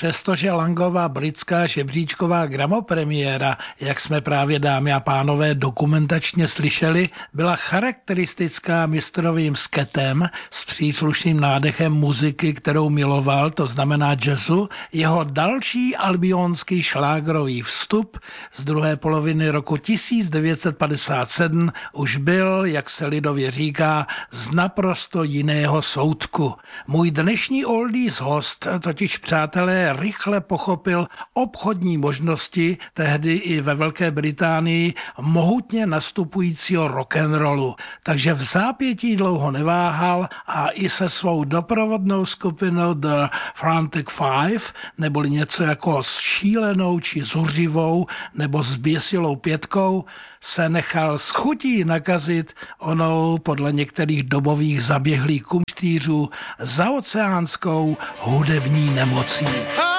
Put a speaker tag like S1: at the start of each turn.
S1: Přestože Langova britská žebříčková gramopremiéra, jak jsme právě, dámy a pánové, dokumentačně slyšeli, byla charakteristická mistrovým sketem s příslušným nádechem muziky, kterou miloval, to znamená jazzu, jeho další albionský šlágrový vstup z druhé poloviny roku 1957 už byl, jak se lidově říká, z naprosto jiného soudku. Můj dnešní oldies host totiž, přátelé, rychle pochopil obchodní možnosti tehdy i ve Velké Británii mohutně nastupujícího rock'n'rollu. Takže v zápětí dlouho neváhal a i se svou doprovodnou skupinou The Frantic Five, neboli něco jako s šílenou či zuřivou nebo zběsilou pětkou, se nechal s chutí nakazit onou podle některých dobových zaběhlých kumštýřů zaoceánskou hudební nemocí.